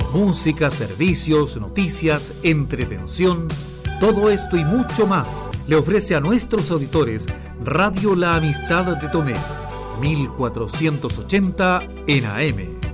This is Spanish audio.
Música, servicios, noticias, entretención, todo esto y mucho más le ofrece a nuestros auditores Radio La Amistad de Tomé, 1480 en AM.